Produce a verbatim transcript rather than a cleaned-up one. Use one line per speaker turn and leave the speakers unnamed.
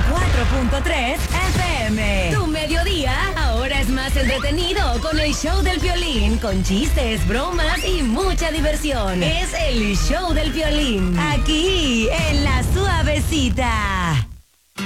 cuatro punto tres F M. Tu mediodía ahora es más entretenido con el show del Piolín, con chistes, bromas y mucha diversión. Es el show del Piolín, aquí en La Suavecita.